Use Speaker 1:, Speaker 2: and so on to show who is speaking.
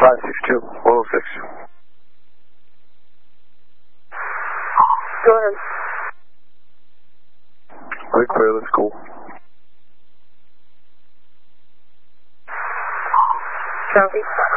Speaker 1: 562, 106.
Speaker 2: Go ahead.
Speaker 1: We're clear, let's go.
Speaker 2: Copy.